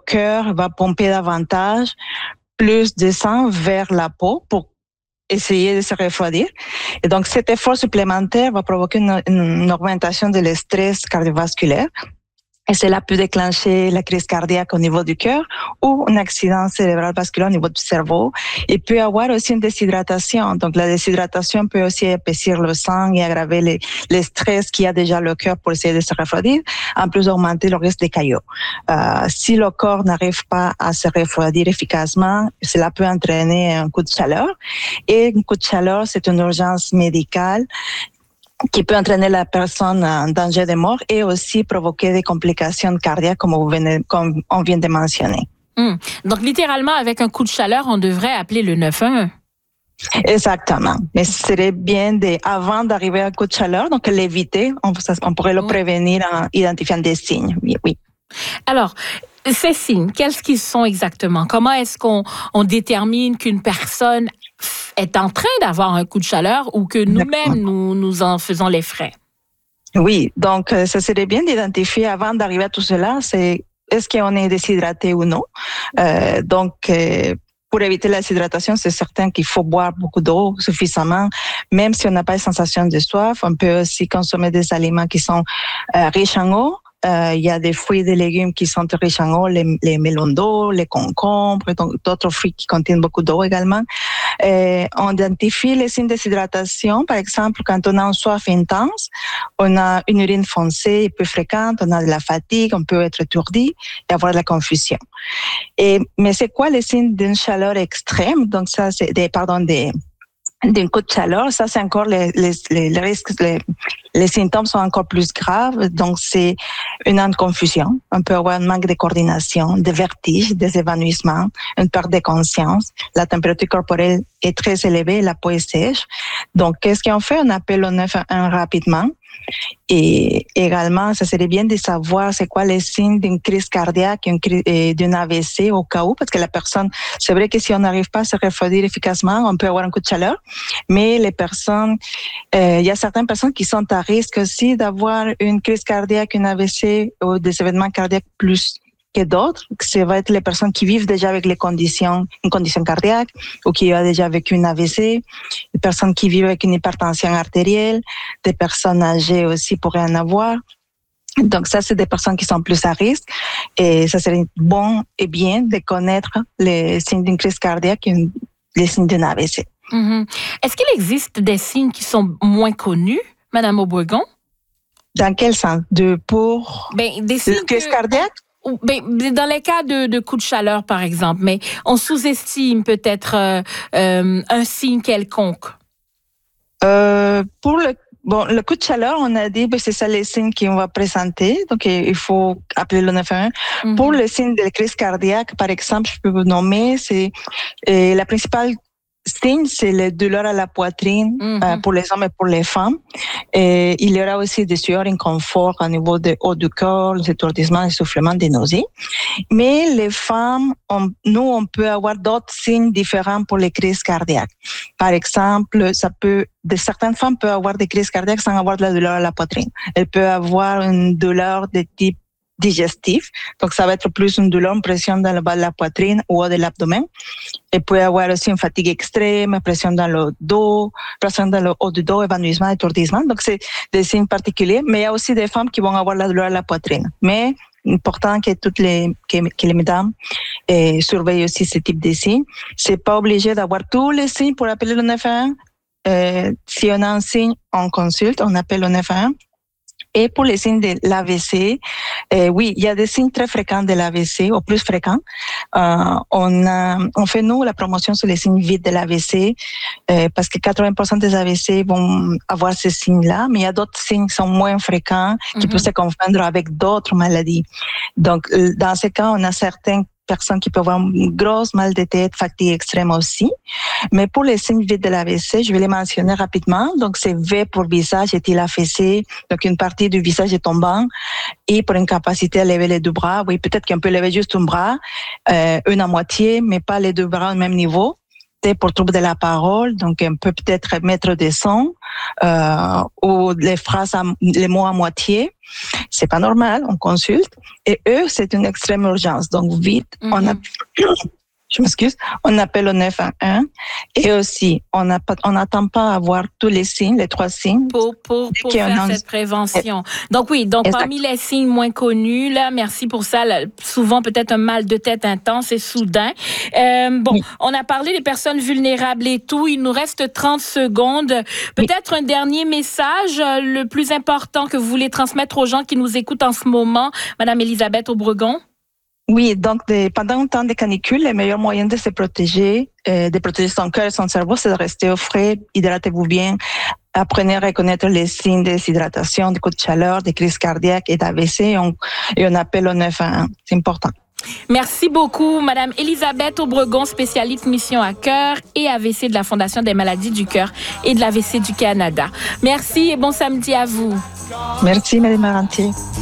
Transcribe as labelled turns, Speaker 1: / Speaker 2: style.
Speaker 1: cœur va pomper davantage plus de sang vers la peau pour essayer de se refroidir. Et donc, cet effort supplémentaire va provoquer une augmentation de l'estress cardiovasculaire. Et cela peut déclencher la crise cardiaque au niveau du cœur ou un accident cérébral vasculaire au niveau du cerveau. Il peut y avoir aussi une déshydratation. Donc, la déshydratation peut aussi épaissir le sang et aggraver les stress qu'il y a déjà le cœur pour essayer de se refroidir, en plus augmenter le risque des caillots. Si le corps n'arrive pas à se refroidir efficacement, cela peut entraîner un coup de chaleur. Et un coup de chaleur, c'est une urgence médicale qui peut entraîner la personne en danger de mort et aussi provoquer des complications cardiaques comme on vient de mentionner.
Speaker 2: Donc, littéralement, avec un coup de chaleur, on devrait appeler le 911.
Speaker 1: Exactement. Mais ce serait bien avant d'arriver à un coup de chaleur, donc l'éviter. On pourrait le prévenir en identifiant des signes. Oui.
Speaker 2: Alors, ces signes, qu'est-ce qu'ils sont exactement? Comment est-ce qu'on détermine qu'une personne est en train d'avoir un coup de chaleur ou que nous-mêmes, nous en faisons les frais?
Speaker 1: Oui, donc ça serait bien d'identifier avant d'arriver à tout cela, c'est est-ce qu'on est déshydraté ou non. Pour éviter la déshydratation, c'est certain qu'il faut boire beaucoup d'eau suffisamment. Même si on n'a pas de sensation de soif, on peut aussi consommer des aliments qui sont riches en eau. Il y a des fruits et des légumes qui sont riches en eau, les melons d'eau, les concombres, donc d'autres fruits qui contiennent beaucoup d'eau également. On identifie les signes de déshydratation. Par exemple, quand on a une soif intense, on a une urine foncée et peu fréquente, on a de la fatigue, on peut être étourdi et avoir de la confusion. Mais c'est quoi les signes d'une chaleur extrême? Donc ça, c'est d'un coup de chaleur, ça c'est encore les risques, les symptômes sont encore plus graves. Donc c'est une confusion, on peut avoir un manque de coordination, des vertiges, des évanouissements, une perte de conscience. La température corporelle est très élevée, la peau est sèche. Donc qu'est-ce qu'on fait? On appelle le 911 rapidement. Et également, ça serait bien de savoir c'est quoi les signes d'une crise cardiaque, d'une AVC au cas où, parce que la personne, c'est vrai que si on n'arrive pas à se refroidir efficacement, on peut avoir un coup de chaleur, mais il y a certaines personnes qui sont à risque aussi d'avoir une crise cardiaque, une AVC ou des événements cardiaques plus que d'autres. Ça va être les personnes qui vivent déjà avec une condition cardiaque ou qui ont déjà vécu une AVC, des personnes qui vivent avec une hypertension artérielle, des personnes âgées aussi pourraient en avoir. Donc ça, c'est des personnes qui sont plus à risque et ça serait bon et bien de connaître les signes d'une crise cardiaque et les signes d'une AVC.
Speaker 2: Est-ce qu'il existe des signes qui sont moins connus, Madame Aubourgon?
Speaker 1: Dans quel sens?
Speaker 2: Des signes
Speaker 1: crise cardiaque?
Speaker 2: Dans les cas de coups de chaleur, par exemple, mais on sous-estime peut-être un signe quelconque.
Speaker 1: Pour le coup de chaleur, on a dit c'est ça les signes qu'on va présenter, donc il faut appeler le 911. Pour le signe de crise cardiaque, par exemple, je peux vous nommer, c'est la principale signe, c'est les douleurs à la poitrine pour les hommes et pour les femmes. Et il y aura aussi des sueurs, inconfort au niveau du haut du corps, les étourdissements, l'essoufflement, des nausées. Mais les femmes, on peut avoir d'autres signes différents pour les crises cardiaques. Par exemple, certaines femmes peuvent avoir des crises cardiaques sans avoir de la douleur à la poitrine. Elles peuvent avoir une douleur de type digestif. Donc, ça va être plus une douleur, une pression dans le bas de la poitrine ou de l'abdomen. Il peut y avoir aussi une fatigue extrême, pression dans le dos, pression dans le haut du dos, évanouissement, étourdissement. Donc, c'est des signes particuliers. Mais il y a aussi des femmes qui vont avoir la douleur à la poitrine. Mais important que les mesdames surveillent aussi ce type de signes. C'est pas obligé d'avoir tous les signes pour appeler le 911. Si on a un signe, on consulte, on appelle le 911. Et pour les signes de l'AVC, oui, il y a des signes très fréquents de l'AVC, ou plus fréquents. On fait, nous, la promotion sur les signes vides de l'AVC, parce que 80% des AVC vont avoir ces signes-là, mais il y a d'autres signes qui sont moins fréquents, qui peuvent se confondre avec d'autres maladies. Donc, dans ce cas, on a certaines personnes qui peuvent avoir une grosse mal de tête, fatigue extrême aussi. Mais pour les signes vides de l'AVC, je vais les mentionner rapidement. Donc, c'est V pour visage est-il affaissé. Donc, une partie du visage est tombant. Et pour une capacité à lever les deux bras, oui, peut-être qu'on peut lever juste un bras, une à moitié, mais pas les deux bras au même niveau. diagnostiqué pour trouble de la parole, donc on peut peut-être mettre des sons ou les mots à moitié. C'est pas normal, on consulte. Et eux, c'est une extrême urgence, donc vite, on appelle le 911 et aussi on n'attend pas à avoir tous les signes, les 3 signes
Speaker 2: pour faire cette prévention. Donc oui, parmi les signes moins connus, là, merci pour ça. Là, souvent peut-être un mal de tête intense et soudain. On a parlé des personnes vulnérables et tout. Il nous reste 30 secondes. Peut-être un dernier message, le plus important que vous voulez transmettre aux gens qui nous écoutent en ce moment, Madame Elisabeth Aubregon.
Speaker 1: Oui, donc pendant un temps de canicule, le meilleur moyen de se protéger, de protéger son cœur et son cerveau, c'est de rester au frais, hydratez-vous bien, apprenez à reconnaître les signes de déshydratation, de coups de chaleur, de crises cardiaques et d'AVC, et on appelle au 911. C'est important.
Speaker 2: Merci beaucoup, Madame Elisabeth Aubregon, spécialiste mission à cœur et AVC de la Fondation des maladies du cœur et de l'AVC du Canada. Merci et bon samedi à vous.
Speaker 1: Merci, Madame Marantier.